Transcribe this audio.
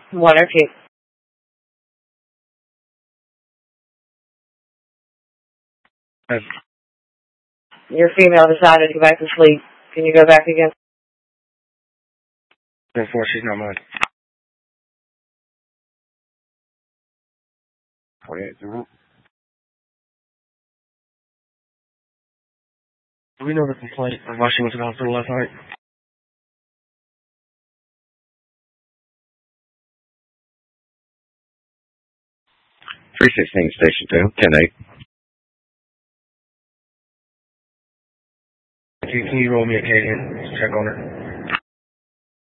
One or two. Your female decided to go back to sleep. Can you go back again? Therefore, she's not mine. 48. Do we know the complaint of why she went to the hospital last night? 316 Station 2, 10-8. Can you roll me a K in to check on her?